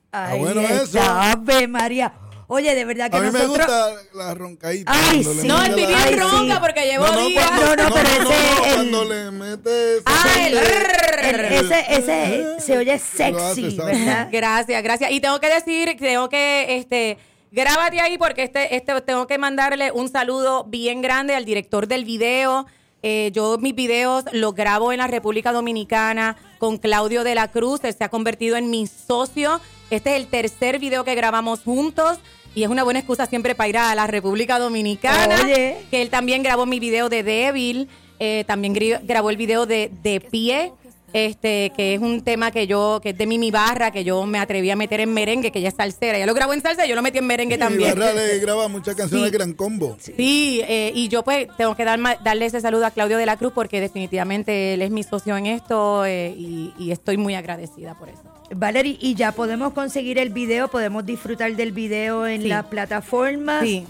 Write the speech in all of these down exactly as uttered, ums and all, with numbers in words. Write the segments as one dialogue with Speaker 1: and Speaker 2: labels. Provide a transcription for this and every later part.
Speaker 1: Ahí
Speaker 2: ah, bueno
Speaker 1: está,
Speaker 2: eso.
Speaker 1: Ave María. Oye, de verdad que
Speaker 2: a mí
Speaker 1: nosotros...
Speaker 2: me gusta la roncadita.
Speaker 1: Ay,
Speaker 2: cuando le
Speaker 1: sí.
Speaker 3: No,
Speaker 2: mete
Speaker 3: estoy
Speaker 2: la-
Speaker 3: bien
Speaker 1: Ay,
Speaker 3: ronca
Speaker 1: sí.
Speaker 3: porque llevo
Speaker 2: No, no,
Speaker 3: días.
Speaker 2: cuando,
Speaker 1: No, no, pero
Speaker 2: no,
Speaker 1: ese-
Speaker 2: no,
Speaker 1: el-
Speaker 2: cuando le mete ese
Speaker 3: Ah, el
Speaker 2: aceite,
Speaker 1: El- ese, ese se oye
Speaker 2: Lo hace,
Speaker 1: sexy,
Speaker 2: ¿sabes?
Speaker 1: ¿verdad?
Speaker 3: Gracias, gracias. Y tengo que decir, tengo que, este, grábate ahí porque este, este, tengo que mandarle un saludo bien grande al director del video. Eh, yo mis videos los grabo en la República Dominicana con Claudio de la Cruz. Él se ha convertido en mi socio. Este es el tercer video que grabamos juntos. Y es una buena excusa siempre para ir a la República Dominicana.
Speaker 1: Oye.
Speaker 3: Que él también grabó mi video de Débil. Eh, también gri- grabó el video de De Pie. Este, que es un tema que yo, que es de Mimi Barra, que yo me atreví a meter en merengue, que ella es salsera. Ella lo grabó en salsa y yo lo metí en merengue
Speaker 2: y
Speaker 3: también.
Speaker 2: Barra le graba muchas canciones
Speaker 3: Sí.
Speaker 2: de Gran Combo.
Speaker 3: Sí, eh, y yo pues tengo que dar, ma- darle ese saludo a Claudio de la Cruz porque definitivamente él es mi socio en esto eh, y, y estoy muy agradecida por eso.
Speaker 1: Valerie, y ya podemos conseguir el video, podemos disfrutar del video en
Speaker 3: Sí.
Speaker 1: las plataformas.
Speaker 3: Sí.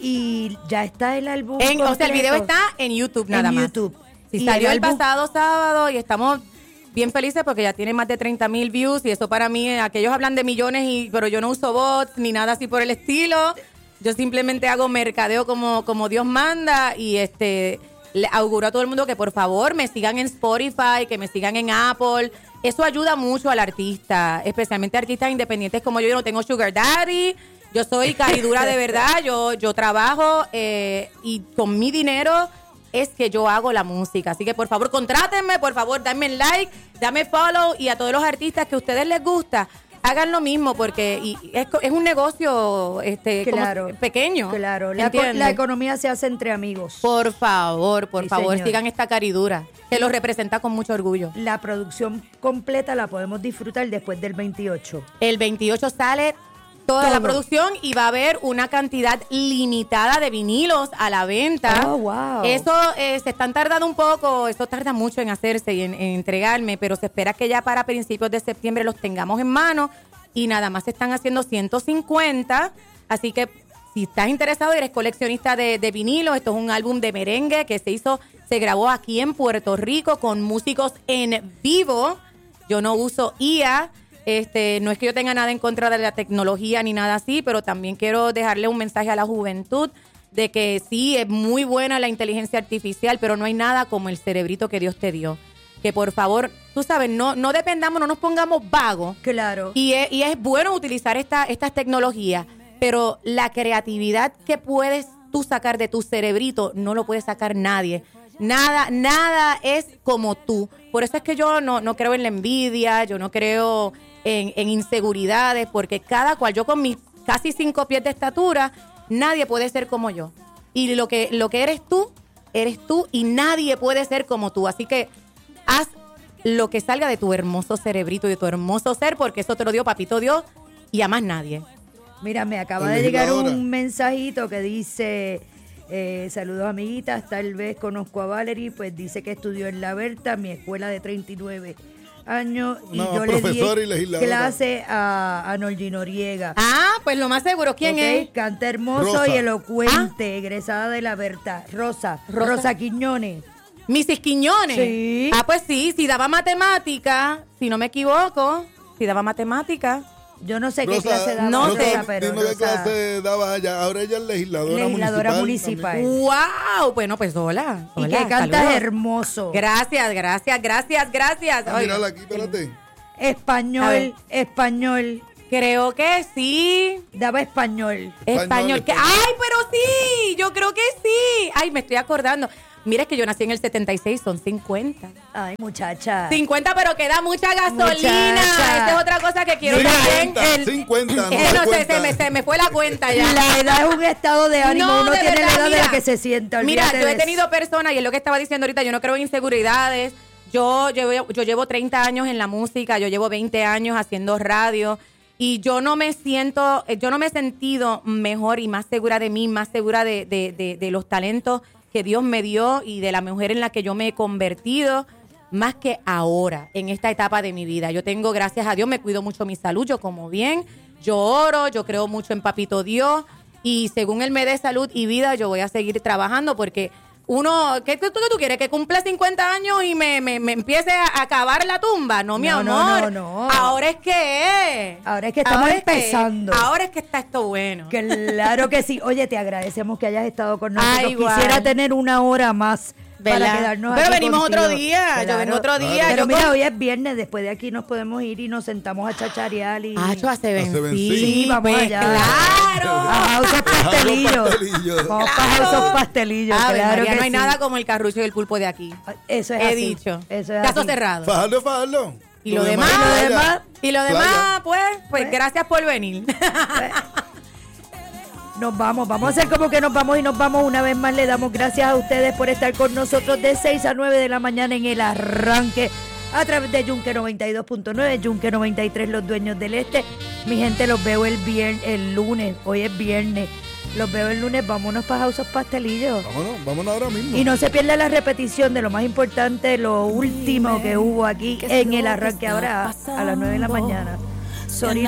Speaker 1: Y ya está el álbum
Speaker 3: En- o sea, el
Speaker 1: completo.
Speaker 3: video está en YouTube nada
Speaker 1: En
Speaker 3: más.
Speaker 1: YouTube.
Speaker 3: Sí,
Speaker 1: Y
Speaker 3: salió
Speaker 1: el
Speaker 3: el,
Speaker 1: álbum-
Speaker 3: pasado sábado y estamos bien felices porque ya tiene más de treinta mil views y eso para mí, eh, aquellos hablan de millones, y pero yo no uso bots ni nada así por el estilo. Yo simplemente hago mercadeo como, como Dios manda y este le auguro a todo el mundo que por favor me sigan en Spotify, que me sigan en Apple. Eso ayuda mucho al artista, especialmente artistas independientes como yo. Yo no tengo sugar daddy, yo soy caridura de verdad, yo, yo trabajo eh, y con mi dinero es que yo hago la música. Así que por favor, contrátenme, por favor, dame like, dame follow, y a todos los artistas que a ustedes les gusta, hagan lo mismo porque y es, es un negocio este como
Speaker 1: Claro,
Speaker 3: pequeño.
Speaker 1: Claro, la,
Speaker 3: ¿entiendes?
Speaker 1: la economía se hace entre amigos.
Speaker 3: Por favor, por
Speaker 1: Sí,
Speaker 3: favor,
Speaker 1: señor.
Speaker 3: sigan esta caridura, que los representa con mucho orgullo.
Speaker 1: La producción completa la podemos disfrutar después del veintiocho.
Speaker 3: El veintiocho sale toda
Speaker 1: Todo.
Speaker 3: la producción y va a haber una cantidad limitada de vinilos a la venta.
Speaker 1: Oh, wow.
Speaker 3: Eso eh, se están tardando un poco, eso tarda mucho en hacerse y en, en entregarme, pero se espera que ya para principios de septiembre los tengamos en mano y nada más se están haciendo ciento cincuenta, así que si estás interesado y eres coleccionista de, de vinilos, esto es un álbum de merengue que se hizo, se grabó aquí en Puerto Rico con músicos en vivo. Yo no uso I A. Este, no es que yo tenga nada en contra de la tecnología ni nada así, pero también quiero dejarle un mensaje a la juventud de que sí, es muy buena la inteligencia artificial, pero no hay nada como el cerebrito que Dios te dio. Que por favor, tú sabes, no, no dependamos, no nos pongamos vagos.
Speaker 1: Claro.
Speaker 3: Y es, y es bueno utilizar esta, estas tecnologías, pero la creatividad que puedes tú sacar de tu cerebrito no lo puede sacar nadie. Nada, nada es como tú. Por eso es que yo no, no creo en la envidia, yo no creo en, en inseguridades, porque cada cual, yo con mis casi cinco pies de estatura, nadie puede ser como yo. Y lo que, lo que eres tú, eres tú y nadie puede ser como tú. Así que haz lo que salga de tu hermoso cerebrito y de tu hermoso ser, porque eso te lo dio Papito Dios y a más nadie.
Speaker 1: Mira, me acaba
Speaker 2: La
Speaker 1: de llegar
Speaker 2: legisladora.
Speaker 1: un mensajito que dice, eh, saludos amiguitas, tal vez conozco a Valerie, pues dice que estudió en La Berta, mi escuela de treinta y nueve años, y
Speaker 2: No,
Speaker 1: yo le di
Speaker 2: profesora y legisladora.
Speaker 1: clase a, a Norgi Noriega.
Speaker 3: Ah, pues lo más seguro, ¿quién
Speaker 1: Ok,
Speaker 3: es?
Speaker 1: Canta hermoso
Speaker 2: Rosa.
Speaker 1: y elocuente, egresada de La Berta. Rosa, Rosa,
Speaker 3: Rosa.
Speaker 1: Quiñones.
Speaker 3: Missis Quiñones.
Speaker 1: Sí.
Speaker 3: Ah, pues sí, si daba matemática, si no me equivoco, si daba matemática.
Speaker 1: Yo no sé qué
Speaker 2: Rosa,
Speaker 1: clase daba
Speaker 3: no
Speaker 2: Rosa,
Speaker 3: sé.
Speaker 1: Rosa, pero
Speaker 2: dime qué
Speaker 1: Rosa,
Speaker 2: clase daba allá. Ahora ella es legisladora,
Speaker 1: legisladora
Speaker 2: municipal.
Speaker 1: municipal.
Speaker 2: también.
Speaker 3: ¡Wow! Bueno, pues hola.
Speaker 1: Y
Speaker 3: hola,
Speaker 1: que canta
Speaker 3: saludos.
Speaker 1: hermoso.
Speaker 3: Gracias, gracias, gracias, gracias.
Speaker 2: Ah,
Speaker 3: Oye,
Speaker 2: mírala aquí, espérate.
Speaker 3: A ver.
Speaker 1: Español, español.
Speaker 3: creo que sí.
Speaker 1: Daba español.
Speaker 3: Español.
Speaker 2: Español,
Speaker 3: que-
Speaker 2: español.
Speaker 3: ¡Ay, pero sí! Yo creo que sí. Ay, me estoy acordando. Mira, es que yo nací en el setenta y seis, son cincuenta.
Speaker 1: Ay, muchacha.
Speaker 3: cincuenta, pero queda mucha gasolina.
Speaker 1: Muchacha.
Speaker 3: Esta es otra cosa que quiero también.
Speaker 2: cincuenta,
Speaker 3: El-
Speaker 2: cincuenta, no
Speaker 3: Eh,
Speaker 2: da
Speaker 3: no sé,
Speaker 2: cuenta.
Speaker 3: se me, se me fue la cuenta ya.
Speaker 1: La edad es un estado de ánimo.
Speaker 3: No,
Speaker 1: Uno
Speaker 3: de
Speaker 1: tiene
Speaker 3: verdad,
Speaker 1: la edad de
Speaker 3: mira.
Speaker 1: la que se sienta.
Speaker 3: Mira,
Speaker 1: olvídate
Speaker 3: yo he
Speaker 1: de
Speaker 3: tenido personas, y es lo que estaba diciendo ahorita, yo no creo en inseguridades. Yo llevo, yo llevo treinta años en la música, yo llevo veinte años haciendo radio, y yo no me siento, yo no me he sentido mejor y más segura de mí, más segura de, de, de, de los talentos que Dios me dio y de la mujer en la que yo me he convertido, más que ahora, en esta etapa de mi vida. Yo tengo, gracias a Dios, me cuido mucho mi salud, yo como bien, yo oro, yo creo mucho en Papito Dios, y según Él me dé salud y vida, yo voy a seguir trabajando, porque uno, ¿qué tú, qué tú quieres? ¿Que cumpla cincuenta años y me, me, me empiece a, a cavar la tumba? No, mi
Speaker 1: No, no,
Speaker 3: amor.
Speaker 1: no, no.
Speaker 3: Ahora es que es.
Speaker 1: Ahora es que estamos
Speaker 3: Ahora es que-
Speaker 1: empezando.
Speaker 3: ahora es que está esto bueno.
Speaker 1: Claro que sí. Oye, te agradecemos que hayas estado con nosotros.
Speaker 3: Ay, igual.
Speaker 1: Quisiera tener una hora más para
Speaker 3: ¿Verdad?
Speaker 1: quedarnos
Speaker 3: Pero
Speaker 1: aquí
Speaker 3: venimos
Speaker 1: contigo.
Speaker 3: otro día, yo vengo otro día.
Speaker 1: Pero
Speaker 3: yo
Speaker 1: mira,
Speaker 3: con-
Speaker 1: hoy es viernes, después de aquí nos podemos ir y nos sentamos a chacharear y...
Speaker 3: Ah, yo hace
Speaker 2: Hace
Speaker 3: vencí.
Speaker 2: vencí.
Speaker 1: Sí, vamos
Speaker 3: pues,
Speaker 1: allá.
Speaker 3: claro.
Speaker 1: A House of Pastelillos.
Speaker 2: Pastelillos.
Speaker 1: Vamos para House of Pastelillos,
Speaker 3: Ah,
Speaker 1: claro
Speaker 3: María,
Speaker 1: que
Speaker 3: no hay
Speaker 1: sí.
Speaker 3: nada como el carrucho y el pulpo de aquí.
Speaker 1: Eso es
Speaker 3: He
Speaker 1: así.
Speaker 3: dicho.
Speaker 1: Eso es
Speaker 3: Caso
Speaker 1: así.
Speaker 3: cerrado.
Speaker 2: Fajarlo, fajarlo.
Speaker 3: Y lo demás,
Speaker 1: y lo
Speaker 2: playa.
Speaker 1: demás,
Speaker 3: Y lo
Speaker 2: Playa.
Speaker 3: demás, pues, pues
Speaker 1: Pues.
Speaker 3: gracias por venir.
Speaker 1: Nos vamos, vamos a hacer como que nos vamos y nos vamos una vez más. Le damos gracias a ustedes por estar con nosotros de seis a nueve de la mañana en el arranque a través de Yunque noventa y dos punto nueve, Yunque noventa y tres, los dueños del este. Mi gente, los veo el viernes, el lunes, hoy es viernes. Los veo el lunes, vámonos para House of Pastelillos.
Speaker 2: Vámonos, vámonos ahora mismo.
Speaker 1: Y no se pierda la repetición de lo más importante, lo último que hubo aquí en el arranque ahora a las nueve de la mañana. Sorry,